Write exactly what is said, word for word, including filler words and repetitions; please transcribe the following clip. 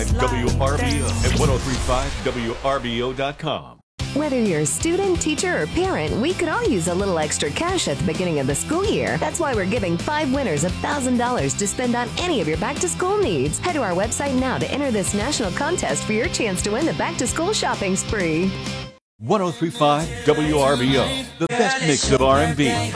W R B O at ten thirty-five W R B O dot com. Whether you're a student, teacher, or parent, we could all use a little extra cash at the beginning of the school year. That's why we're giving five winners one thousand dollars to spend on any of your back-to-school needs. Head to our website now to enter this national contest for your chance to win the back-to-school shopping spree. ten thirty-five W R B O, the best mix of R and B,